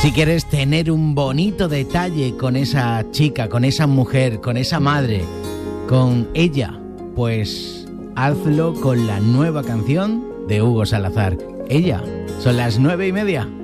Si quieres tener un bonito detalle con esa chica, con esa mujer, con esa madre, con ella, pues hazlo con la nueva canción de Hugo Salazar. Ella, son las 9:30.